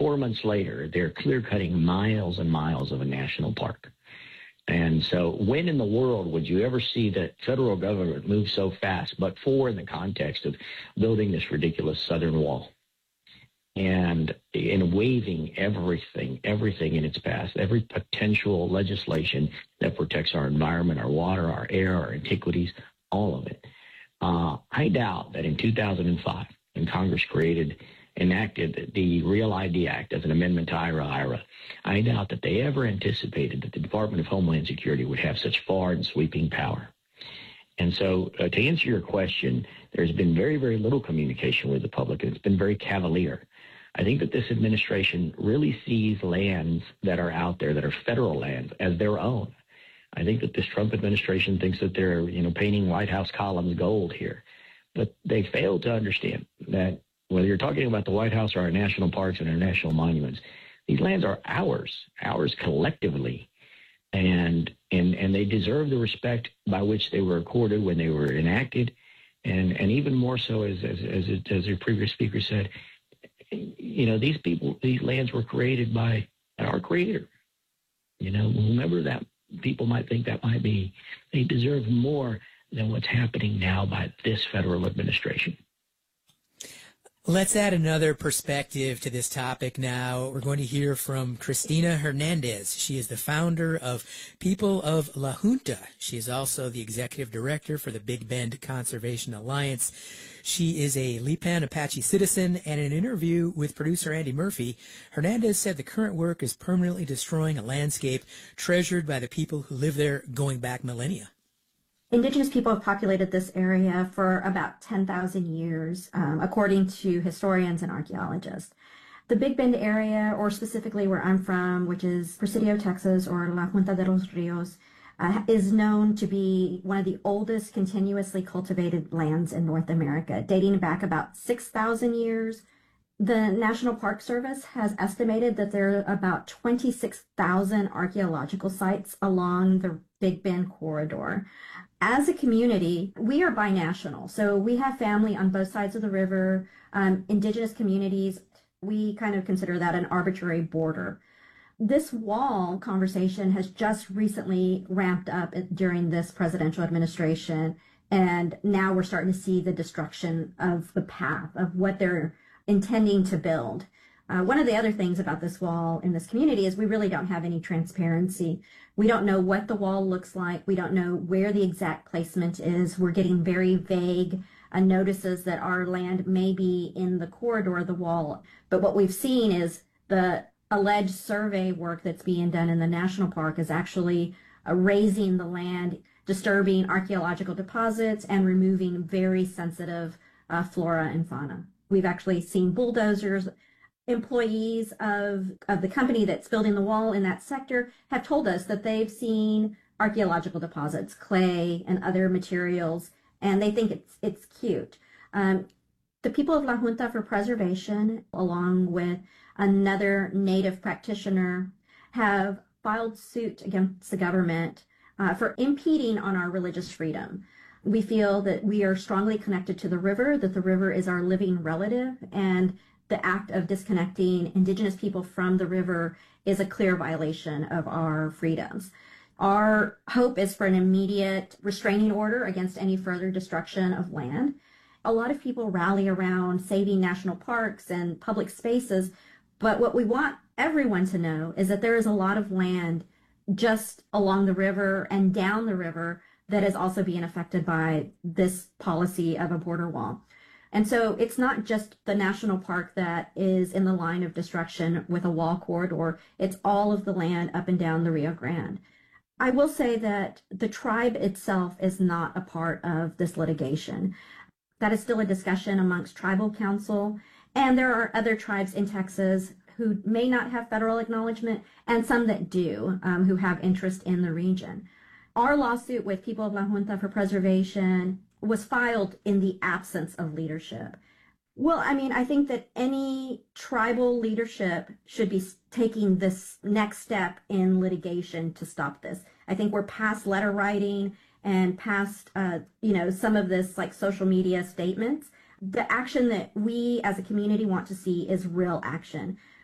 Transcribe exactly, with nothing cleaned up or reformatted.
four months later, they're clear-cutting miles and miles of a national park. And so when in the world would you ever see the federal government move so fast, but for in the context of building this ridiculous southern wall and in waiving everything, everything in its path, every potential legislation that protects our environment, our water, our air, our antiquities, all of it. Uh, I doubt that in two thousand five, when Congress created enacted the Real I D Act as an amendment to I R A, I R A. I doubt that they ever anticipated that the Department of Homeland Security would have such far and sweeping power. And so uh, to answer your question, there's been very, very little communication with the public, and it's been very cavalier. I think that this administration really sees lands that are out there that are federal lands as their own. I think that this Trump administration thinks that they're, you know, painting White House columns gold here. But they fail to understand that whether you're talking about the White House or our national parks and our national monuments, these lands are ours, ours collectively, and and and they deserve the respect by which they were accorded when they were enacted, and and even more so, as as as, it, as your previous speaker said, you know, these people, these lands were created by our Creator. You know, whomever that people might think that might be, they deserve more than what's happening now by this federal administration. Let's add another perspective to this topic now. We're going to hear from Cristina Hernandez. She is the founder of People of La Junta. She is also the executive director for the Big Bend Conservation Alliance. She is a Lipan Apache citizen, and in an interview with producer Andy Murphy, Hernandez said the current work is permanently destroying a landscape treasured by the people who live there going back millennia. Indigenous people have populated this area for about ten thousand years, um, according to historians and archaeologists. The Big Bend area, or specifically where I'm from, which is Presidio, Texas, or La Junta de los Rios, uh, is known to be one of the oldest continuously cultivated lands in North America, dating back about six thousand years. The National Park Service has estimated that there are about twenty-six thousand archaeological sites along the Big Bend corridor. As a community, we are binational, so we have family on both sides of the river. Um, indigenous communities, we kind of consider that an arbitrary border. This wall conversation has just recently ramped up during this presidential administration, and now we're starting to see the destruction of the path of what they're intending to build. Uh, one of the other things about this wall in this community is we really don't have any transparency. We don't know what the wall looks like. We don't know where the exact placement is. We're getting very vague uh, notices that our land may be in the corridor of the wall. But what we've seen is the alleged survey work that's being done in the national park is actually uh, raising the land, disturbing archaeological deposits, and removing very sensitive uh, flora and fauna. We've actually seen bulldozers. Employees of, of the company that's building the wall in that sector have told us that they've seen archaeological deposits, clay and other materials, and they think it's it's cute. Um, the People of La Junta for Preservation, along with another Native practitioner, have filed suit against the government uh, for impeding on our religious freedom. We feel that we are strongly connected to the river, that the river is our living relative, and the act of disconnecting Indigenous people from the river is a clear violation of our freedoms. Our hope is for an immediate restraining order against any further destruction of land. A lot of people rally around saving national parks and public spaces, but what we want everyone to know is that there is a lot of land just along the river and down the river that is also being affected by this policy of a border wall. And so it's not just the national park that is in the line of destruction with a wall corridor. It's all of the land up and down the Rio Grande. I will say that the tribe itself is not a part of this litigation. That is still a discussion amongst tribal council. And there are other tribes in Texas who may not have federal acknowledgement and some that do, um, who have interest in the region. Our lawsuit with People of La Junta for Preservation was filed in the absence of leadership. Well, I mean, I think that any tribal leadership should be taking this next step in litigation to stop this. I think we're past letter writing and past, uh, you know, some of this like social media statements. The action that we as a community want to see is real action.